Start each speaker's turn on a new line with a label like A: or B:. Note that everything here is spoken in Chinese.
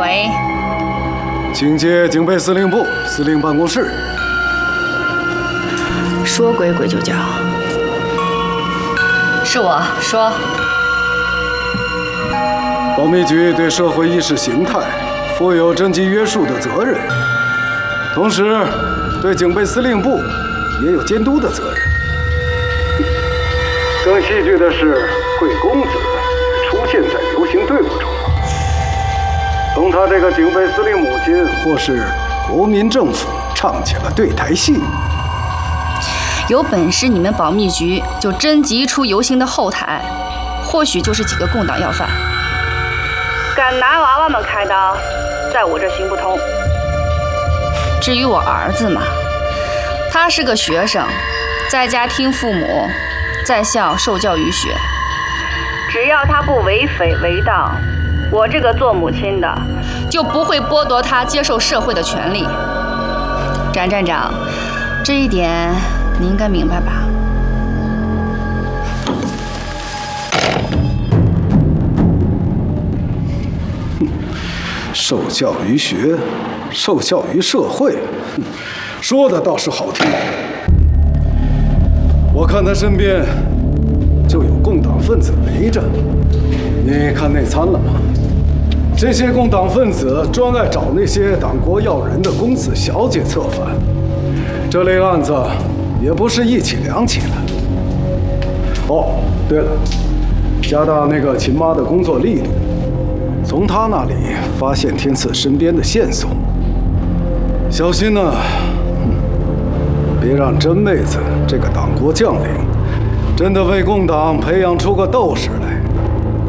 A: 喂，
B: 请接警备司令部司令办公室。
A: 说归归就叫。是我说。
B: 保密局对社会意识形态负有侦缉约束的责任，同时对警备司令部也有监督的责任。更戏剧的是，贵公子出现在游行队伍中，同他这个警备司令母亲或是国民政府唱起了对台戏。
A: 有本事你们保密局就侦缉出游行的后台，或许就是几个共党要犯。敢拿娃娃们开刀，在我这行不通。至于我儿子嘛，他是个学生，在家听父母，在校受教于学。只要他不为非为盗，我这个做母亲的就不会剥夺他接受社会的权利。展站长，这一点你应该明白吧？
B: 受教于学，受教于社会，说的倒是好听。我看他身边就有共党分子围着，你看内参了吗？这些共党分子专爱找那些党国要人的公子小姐策反，这类案子也不是一起两起的。哦，对了，加大那个秦妈的工作力度。从他那里发现天赐身边的线索，小心呐，别让真妹子这个党国将领真的为共党培养出个斗士来。